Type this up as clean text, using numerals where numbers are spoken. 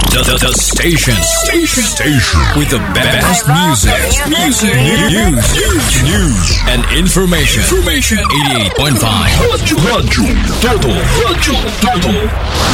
The station with the best music, news, and information. 88.5 Rádio Todo.